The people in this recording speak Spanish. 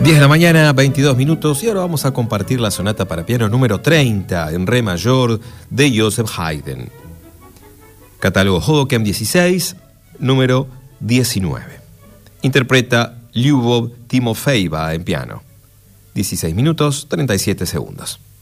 10 de la mañana, 22 minutos, y ahora vamos a compartir la sonata para piano número 30 en re mayor de Joseph Haydn. Catálogo Hoboken 16, número 19. Interpreta Lyubov Timofeeva en piano. 16 minutos, 37 segundos.